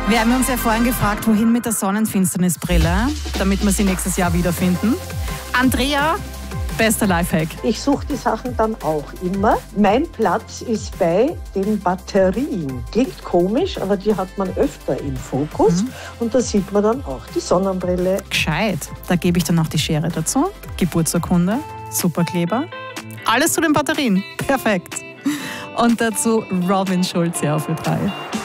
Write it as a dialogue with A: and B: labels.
A: Wir haben uns ja vorhin gefragt, wohin mit der Sonnenfinsternisbrille, damit wir sie nächstes Jahr wiederfinden. Andrea, bester Lifehack.
B: Ich suche die Sachen dann auch immer. Mein Platz ist bei den Batterien. Klingt komisch, aber die hat man öfter im Fokus. Und da sieht man dann auch die Sonnenbrille.
A: Gescheit. Da gebe ich dann noch die Schere dazu. Geburtsurkunde, Superkleber. Alles zu den Batterien. Perfekt. Und dazu Robin Schulze auf Ö3.